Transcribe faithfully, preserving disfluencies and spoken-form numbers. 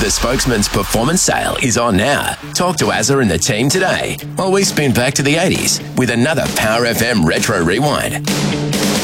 The Spokesman's performance sale is on now. Talk to Azza and the team today while we spin back to the eighties with another Power F M Retro Rewind.